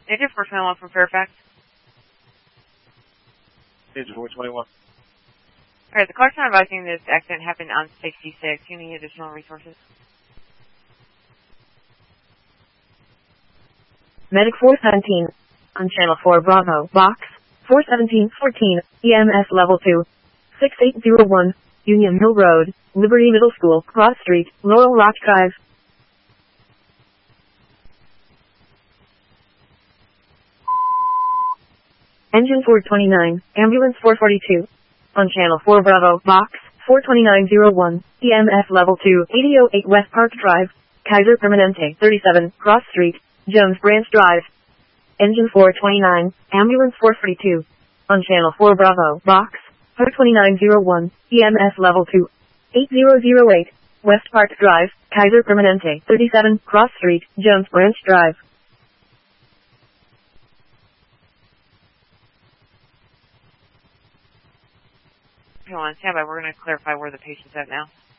Agent 421 from Fairfax. Agent 421. Alright, the car's not advising this accident happened on 66. You need additional resources? Medic 417. On Channel 4 Bravo, Box 41714, EMS Level 2. 6801, Union Hill Road, Liberty Middle School, Cross Street, Laurel Rock Drive. Engine 429, Ambulance 442. On Channel 4 Bravo, Box 42901, EMS Level 2, 8008 West Park Drive, Kaiser Permanente 37, Cross Street, Jones Branch Drive. Engine 429, Ambulance 442. On Channel 4 Bravo, Box 42901, EMS Level 2, 8008 West Park Drive, Kaiser Permanente 37, Cross Street, Jones Branch Drive. Hold on, stand by. We're going to clarify where the patient's at now.